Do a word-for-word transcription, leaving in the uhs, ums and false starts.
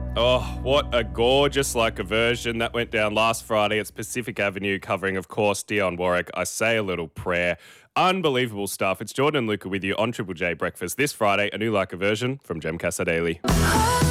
Oh, what a gorgeous like a version that went down last Friday. It's Pacific Avenue, covering, of course, Dionne Warwick. I Say a Little Prayer. Unbelievable stuff. It's Jordan and Luca with you on Triple J Breakfast this Friday. A new like a version from Jem Casa Daily.